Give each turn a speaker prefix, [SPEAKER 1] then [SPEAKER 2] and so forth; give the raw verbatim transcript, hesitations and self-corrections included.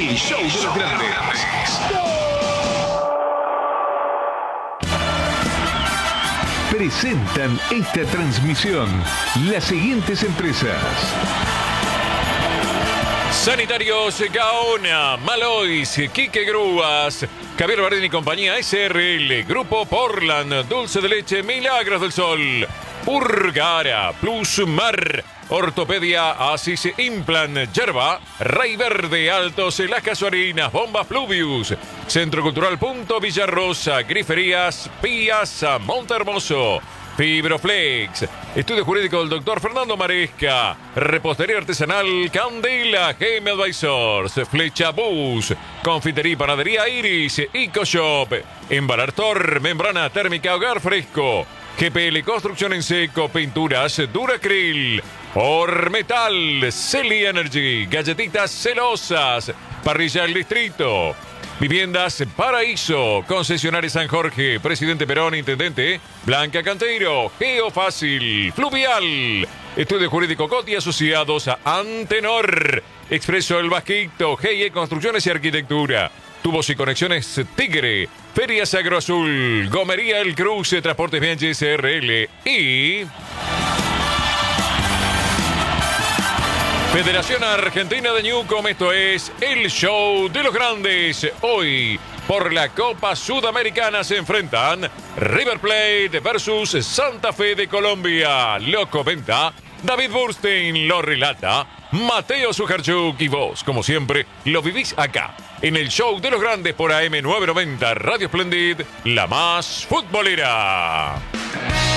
[SPEAKER 1] El show de los grandes. Presentan esta transmisión las siguientes empresas:
[SPEAKER 2] Sanitarios Gaona, Malois, Quique Grúas, Javier Bardini y compañía S R L, Grupo Portland, Dulce de Leche, Milagros del Sol, Purgara, Plus Mar, Ortopedia, Asis Implant, Yerba, Rey Verde, Altos, Las Casuarinas, Bombas Pluvius, Centro Cultural Punto Villarrosa, Griferías, Piazza, Montehermoso, Fibroflex, Estudio Jurídico del doctor Fernando Maresca, Repostería Artesanal Candela, G M Advisors, Flecha Bus, Confitería y Panadería Iris, EcoShop, Embalartor, Membrana Térmica Hogar Fresco, G P L Construcción en Seco, Pinturas Duracril, Ormetal, Celi Energy, Galletitas Celosas, Parrilla El Distrito, Viviendas Paraíso, Concesionario San Jorge, Presidente Perón, Intendente, Blanca Canteiro, Geofácil, Fluvial, Estudio Jurídico Coti Asociados a Antenor, Expreso El Vasquito, G I E Construcciones y Arquitectura, Tubos y Conexiones Tigre, Ferias Agroazul, Gomería El Cruce, Transportes Bianchi S R L y Federación Argentina de Newcom. Esto es el show de los grandes. Hoy, por la Copa Sudamericana, se enfrentan River Plate versus Santa Fe de Colombia. Lo comenta David Burstein, lo relata Mateo Sujarchuk y vos, como siempre, lo vivís acá, en el show de los grandes por A M novecientos noventa, Radio Splendid, la más futbolera.